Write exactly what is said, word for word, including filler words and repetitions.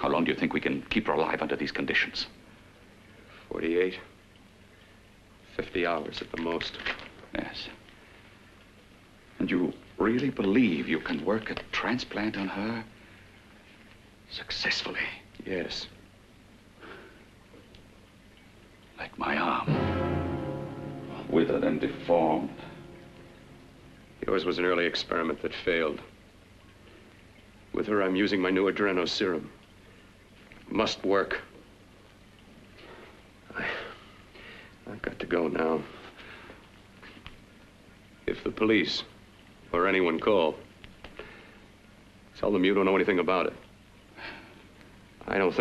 How long do you think we can keep her alive under these conditions? forty-eight. fifty hours at the most. Yes. And you really believe you can work a transplant on her successfully? Yes. Like my arm. Withered and deformed. Yours was an early experiment that failed. With her, I'm using my new adreno serum. Must work. I, I've got to go now. If the police or anyone call, tell them you don't know anything about it. I don't think